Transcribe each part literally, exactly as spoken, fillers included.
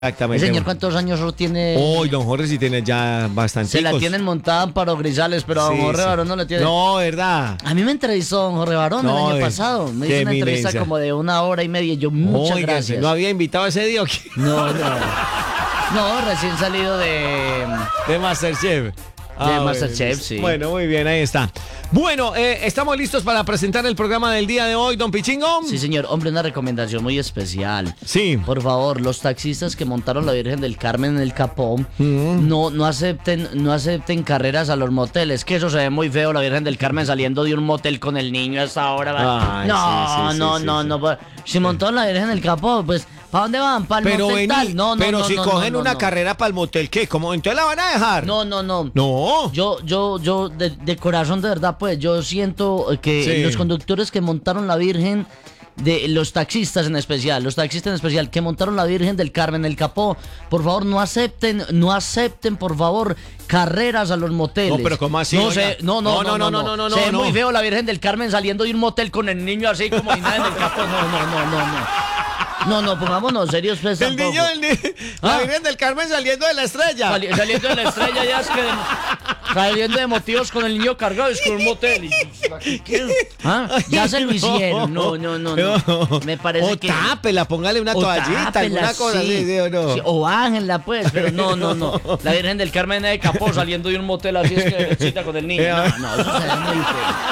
Exactamente. El señor, ¿cuántos años tiene? Uy, don Jorge sí tiene ya bastante. Se la tienen montada en Paro Grisales, pero a don Sí, Jorge sí. Barón no le tiene. No, ¿verdad? A mí me entrevistó don Jorge Barón No, el año eh, pasado. Me qué hizo una entrevista eminencia. como de una hora y media. Yo, muchas Óigase, gracias. ¿no había invitado ese día o qué? No, no. No, recién salido de... De Masterchef. De Masterchef, bueno, sí. Bueno, muy bien, ahí está. Bueno, eh, estamos listos para presentar el programa del día de hoy, don Pichingo. Sí, señor. Hombre, una recomendación muy especial. Sí. Por favor, los taxistas que montaron la Virgen del Carmen en el Capó, Mm. no, no acepten, no acepten carreras a los moteles, que eso se ve muy feo, la Virgen del Carmen saliendo de un motel con el niño hasta ahora. Ay, no, sí, sí, no, sí, no, sí, no, no. Si montaron la Virgen del Capó, pues, ¿para dónde van? ¿Para el Pero motel vení, tal? No, no, pero no, si no, cogen no, no, una no. carrera para el motel, ¿qué? ¿Cómo? ¿Entonces la van a dejar? No, no, no. No. Yo, yo, yo, de, de corazón, de verdad, pues, yo siento que Sí. los conductores que montaron la Virgen, de los taxistas en especial, los taxistas en especial, que montaron la Virgen del Carmen, el Capó, por favor, no acepten, no acepten, por favor, carreras a los moteles. No, pero ¿cómo así? No, Oiga. sé, no, no, no, no, no, no, no, no, Se ve no. muy feo la Virgen del Carmen saliendo de un motel con el niño así como ni nada en el Capó. No, no, no, no, no. No, no, pongámonos serios, pues, El tampoco. niño, del ni- la Ah. Virgen del Carmen saliendo de la estrella. Sali- saliendo de la estrella ya es que saliendo de motivos con el niño cargado es con un motel. y- ¿Qué? ¿Ah? Ya se lo hicieron. No, no, no, no. Me parece o que. tápela, póngale una O toallita, tápela, alguna cosa sí. así, ¿sí o no? Sí, o bájenla, pues, pero no, no, no. La Virgen del Carmen de Capó saliendo de un motel así es que cita con el niño. No, no, eso se ve muy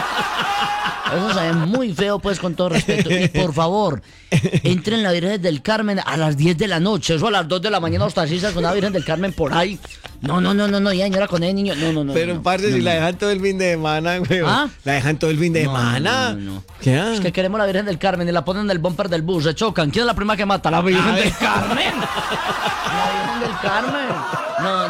feo. Eso se ve muy feo, pues, con todo respeto. Y por favor, entren la Virgen del Carmen a las diez de la noche. Eso a las dos de la mañana, los taxistas con la Virgen del Carmen por ahí. No, no, no, no, no, ya señora con el niño. No, no, no. Pero, no, parce, no, si no. la dejan todo el fin de semana, güey. ¿Ah? La dejan todo el fin de No, semana. no, no, no. ¿Qué? Es que queremos la Virgen del Carmen y la ponen en el bumper del bus, se chocan. ¿Quién es la prima que mata? La Virgen A ver. del Carmen. La Virgen del Carmen. No,